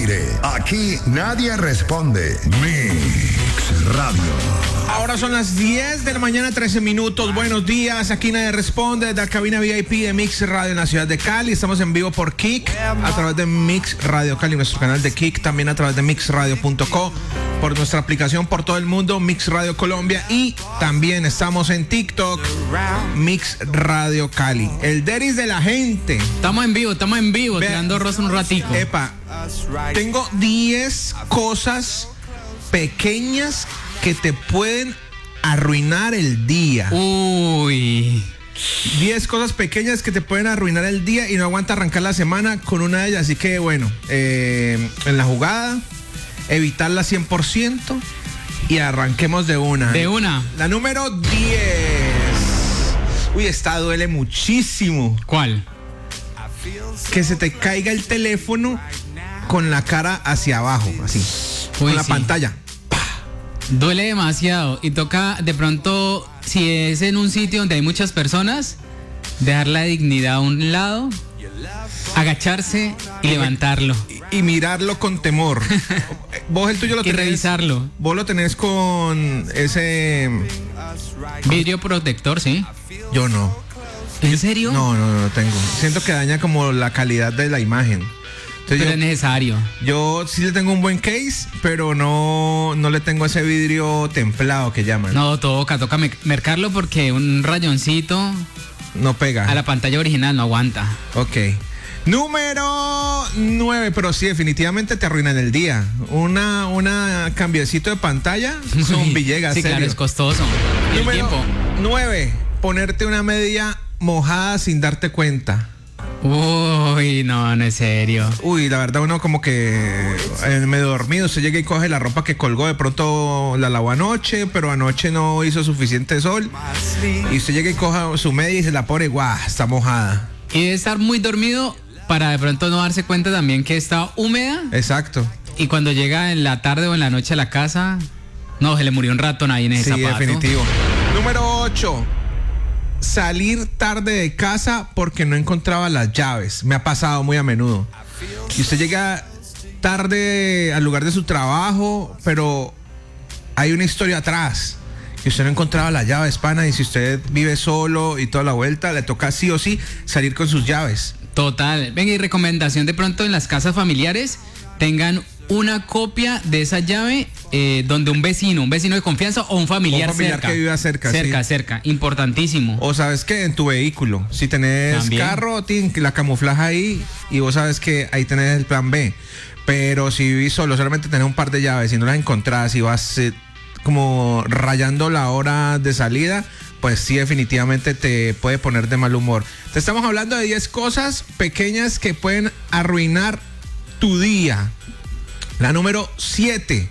aire. Aquí nadie responde. Mix Radio. Ahora son las 10 de la mañana, 13 minutos. Buenos días, aquí nadie responde desde la cabina VIP de Mix Radio en la ciudad de Cali. Estamos en vivo por Kik, a través de Mix Radio Cali, nuestro canal de Kik, también a través de mixradio.co, por nuestra aplicación por todo el mundo, Mix Radio Colombia, y también estamos en TikTok, Mix Radio Cali. El deris de la gente. Estamos en vivo, tirando rosa un ratico. Epa, tengo 10 cosas pequeñas que te pueden arruinar el día. Uy. 10 cosas pequeñas que te pueden arruinar el día y no aguanta arrancar la semana con una de ellas. Así que bueno, en la jugada, evitarla 100% y arranquemos de una. De una. La número 10. Uy, esta duele muchísimo. ¿Cuál? Que se te caiga el teléfono con la cara hacia abajo, así. Uy, con la sí. pantalla. Duele demasiado y toca de pronto, si es en un sitio donde hay muchas personas, dejar la dignidad a un lado, agacharse y levantarlo. Y mirarlo con temor. Vos el tuyo lo Y tenés. revisarlo. Vos lo tenés con ese. Vidrio protector, ¿sí? Yo no. ¿En serio? No tengo. Siento que daña como la calidad de la imagen. Entonces Pero es necesario. yo sí le tengo un buen case, pero no le tengo ese vidrio templado que llaman. No, toca mercarlo porque un rayoncito No pega. a la pantalla original no aguanta. Ok. Número 9, pero sí, definitivamente te arruinan el día. Una cambiecito de pantalla son Villegas, Sí, serio. claro, es costoso. Y el Número tiempo. 9, ponerte una media mojada sin darte cuenta. Uy, no es serio. Uy, la verdad uno como que medio dormido, se llega y coge la ropa que colgó, de pronto la lavó anoche, pero anoche no hizo suficiente sol, y usted llega y coge su media y se la pone, guau, está mojada. Y debe estar muy dormido para de pronto no darse cuenta también que está húmeda. Exacto. Y cuando llega en la tarde o en la noche a la casa, no, se le murió un ratón ahí en ese Sí, zapato. definitivo. Número 8. Salir tarde de casa porque no encontraba las llaves. Me ha pasado muy a menudo. Y usted llega tarde al lugar de su trabajo, pero hay una historia atrás. Que usted no encontraba las llaves, pana, y si usted vive solo y toda la vuelta, le toca sí o sí salir con sus llaves. Total. Venga, y recomendación de pronto en las casas familiares, tengan una copia de esa llave donde un vecino de confianza o un familiar, cerca, que viva cerca. Sí. cerca, importantísimo. O sabes que en tu vehículo, si tenés También. carro, la camuflaja ahí y vos sabes que ahí tenés el plan B. Pero si vivís solo, solamente tenés un par de llaves y no las encontrás y vas como rayando la hora de salida, pues sí, definitivamente te puede poner de mal humor. Te estamos hablando de 10 cosas pequeñas que pueden arruinar tu día. La número 7.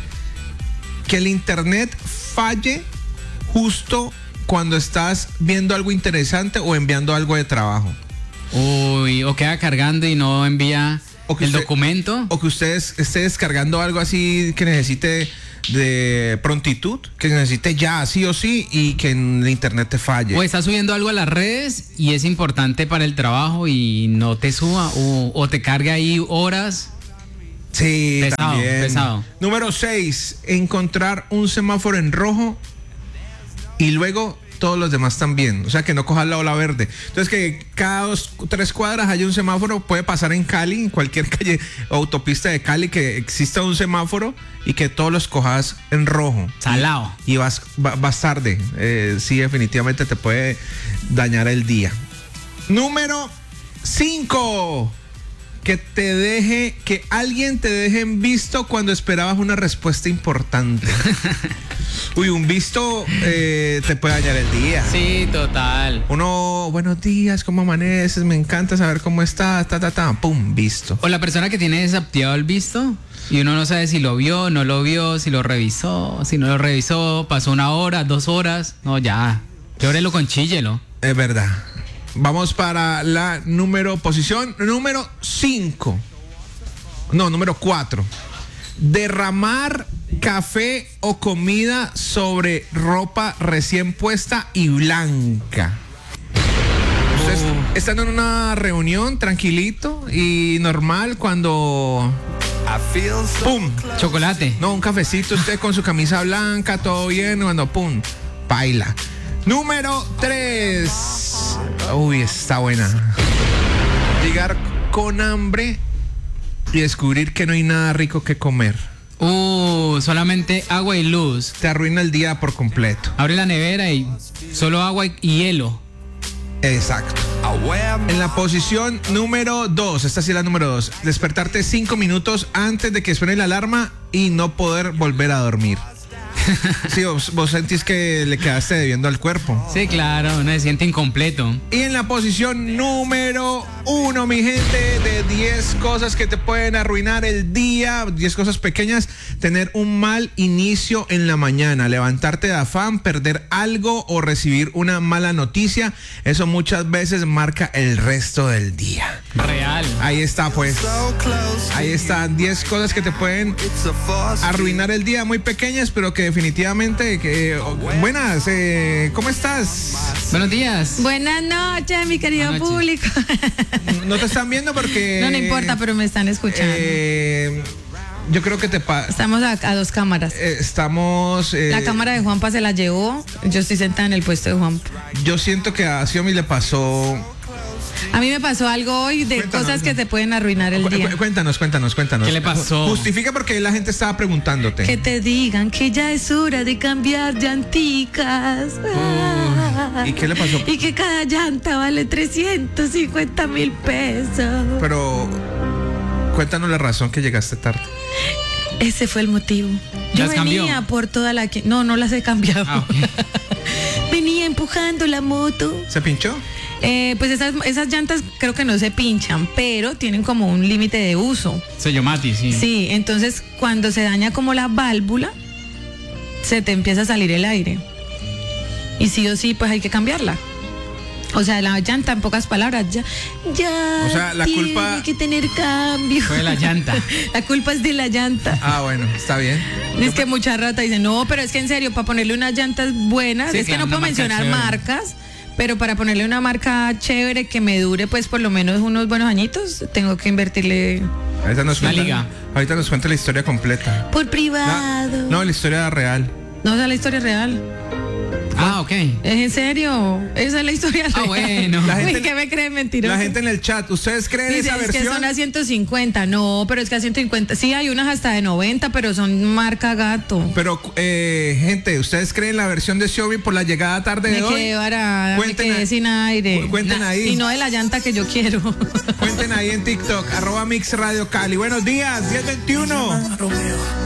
Que el internet falle justo cuando estás viendo algo interesante o enviando algo de trabajo. Uy, o queda cargando y no envía O que el usted- documento. O que usted esté descargando algo así que necesite de prontitud, que necesite ya sí o sí, y que en el internet te falle. O estás subiendo algo a las redes y es importante para el trabajo y no te suba o te cargue ahí horas. Sí, Pesado, también. pesado. Número 6, encontrar un semáforo en rojo y luego todos los demás también. O sea, que no cojas la ola verde. Entonces, que cada 3 cuadras haya un semáforo. Puede pasar en Cali, en cualquier calle o autopista de Cali, que exista un semáforo y que todos los cojas en rojo. Salado. Y vas tarde. Sí, definitivamente te puede dañar el día. Número 5. Que alguien te deje en visto cuando esperabas una respuesta importante. Uy, un visto te puede dañar el día. Sí, total. Uno, buenos días, ¿cómo amaneces? Me encanta saber cómo estás, pum, visto. O la persona que tiene desactivado el visto y uno no sabe si lo vio, no lo vio, si lo revisó, si no lo revisó, pasó 1 hora, 2 horas. No, ya. Llórelo con chíllelo. Es verdad. Vamos para la posición número 5. No, número 4. Derramar café o comida sobre ropa recién puesta y blanca. Ustedes están en una reunión tranquilito y normal cuando ¡Pum! Chocolate. No, un cafecito, usted con su camisa blanca, todo bien, cuando ¡pum! Baila. Número 3. Uy, está buena. Llegar con hambre y descubrir que no hay nada rico que comer. Solamente agua y luz. Te arruina el día por completo. Abre la nevera y solo agua y hielo. Exacto. En la posición número 2, esta sí es la número 2, despertarte 5 minutos antes de que suene la alarma y no poder volver a dormir. Sí, vos sentís que le quedaste debiendo al cuerpo. Sí, claro, uno se siente incompleto. Y en la posición número 1, mi gente, de 10 cosas que te pueden arruinar el día, 10 cosas pequeñas, tener un mal inicio en la mañana, levantarte de afán, perder algo o recibir una mala noticia, eso muchas veces marca el resto del día. Real. Ahí está, pues. Ahí están 10 cosas que te pueden arruinar el día, muy pequeñas, pero que definitivamente buenas. ¿Cómo estás? Buenos días. Buenas noches, mi querido Buenas noches. público. No te están viendo porque... No importa, pero me están escuchando. Yo creo que te pasa. Estamos a 2 cámaras. Estamos... La cámara de Juanpa se la llevó. Yo estoy sentada en el puesto de Juanpa. Yo siento que a Xiomi le pasó... A mí me pasó algo hoy de Cuéntanos. cosas que te pueden arruinar el día. Cuéntanos. ¿Qué le pasó? Justifica porque la gente estaba preguntándote. Que te digan que ya es hora de cambiar llanticas. ¿Y qué le pasó? Y que cada llanta vale 350,000 pesos. Pero cuéntanos la razón que llegaste tarde. Ese fue el motivo. Yo ¿Las cambió? venía por toda la... No las he cambiado. Ah, ok. Venía empujando la moto. ¿Se pinchó? Pues esas llantas creo que no se pinchan, pero tienen como un límite de uso. Soy yo, Mati, sí. Sí, entonces cuando se daña como la válvula, se te empieza a salir el aire. Y sí o sí, pues hay que cambiarla. O sea, la llanta, en pocas palabras, ya O sea, la tiene culpa- que tener cambio. Fue de la llanta. La culpa es de la llanta. Ah, bueno, está bien. Es que mucha rata dice, no, pero es que en serio, para ponerle unas llantas buenas, Sí, es claro, que no una puedo marca mencionar chévere. marcas, pero para ponerle una marca chévere que me dure pues por lo menos unos buenos añitos, tengo que invertirle Ahorita nos La cuenta, liga. ahorita nos cuenta la historia completa. por privado. No, la historia real. No, esa es la historia real. Ah, ok. ¿Es en serio? Esa es la historia real. Bueno. La gente- Uy, ¿qué me creen mentiroso? La gente en el chat, ¿ustedes creen Dice, esa es que versión? son a 150. No, pero es que a 150. Sí, hay unas hasta de 90, pero son marca gato. Pero, gente, ¿ustedes creen la versión de Xiomi por la llegada tarde de Me hoy? quedé varada, me Cuenten quedé ahí. sin aire. Cuenten ahí. Y no de la llanta que yo quiero. Cuenten ahí en TikTok, @Mix Radio Cali. Buenos días, 10:21.